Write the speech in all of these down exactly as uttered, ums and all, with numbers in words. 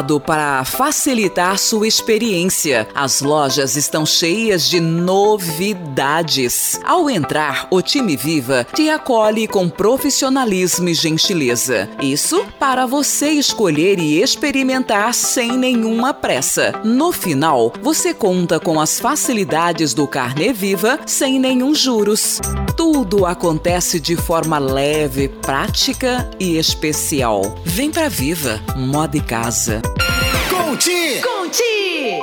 Para facilitar sua experiência, as lojas estão cheias de novidades. Ao entrar, o time Viva te acolhe com profissionalismo e gentileza. Isso para você escolher e experimentar sem nenhuma pressa. No final, você conta com as facilidades do Carnê Viva sem nenhum juros. Tudo acontece de forma leve, prática e especial. Vem pra Viva, moda e casa. Conti! Conti!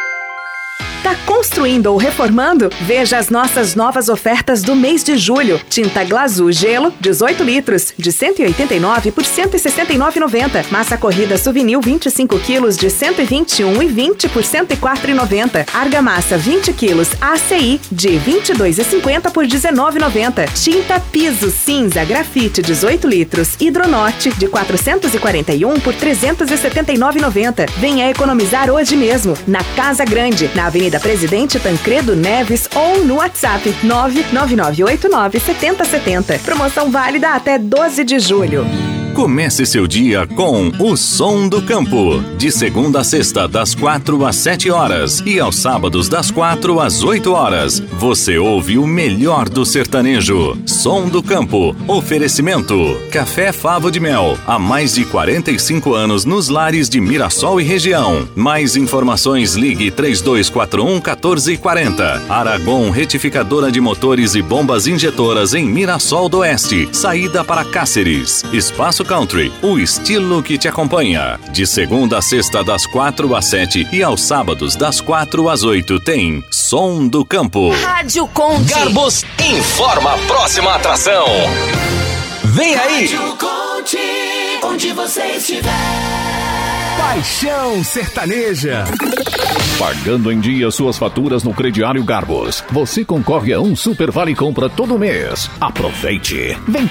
Tá construindo ou reformando? Veja as nossas novas ofertas do mês de julho. Tinta Glazul Gelo, dezoito litros, de cento e oitenta e nove por cento e sessenta e nove reais e noventa centavos. Massa corrida Souvenir vinte e cinco quilos, de cento e vinte e um reais e vinte por cento e quatro reais e noventa centavos. Argamassa vinte quilos A C I, de vinte e dois reais e cinquenta centavos por dezenove reais e noventa centavos. Tinta Piso Cinza Grafite dezoito litros, Hidronorte, de quatrocentos e quarenta e um por trezentos e setenta e nove reais e noventa centavos. Venha economizar hoje mesmo, na Casa Grande, na Avenida Presidente Tancredo Neves ou no WhatsApp nove nove nove oito nove sete zero sete zero. Promoção válida até doze de julho. Comece seu dia com o Som do Campo, de segunda a sexta, das quatro às sete horas e aos sábados das quatro às oito horas. Você ouve o melhor do sertanejo. Som do Campo. Oferecimento: Café Favo de Mel, há mais de quarenta e cinco anos nos lares de Mirassol e região. Mais informações, ligue três dois quatro um, um quatro quatro zero. Aragon Retificadora de Motores e Bombas Injetoras em Mirassol do Oeste, saída para Cáceres. Espaço Country, o estilo que te acompanha. De segunda a sexta, das quatro às sete e aos sábados, das quatro às oito, tem Som do Campo. Rádio Conte. Garbos informa a próxima atração. Vem aí! Rádio Conte, onde você estiver. Paixão Sertaneja. Pagando em dia suas faturas no Crediário Garbos, você concorre a um Super Vale Compra todo mês. Aproveite! Vem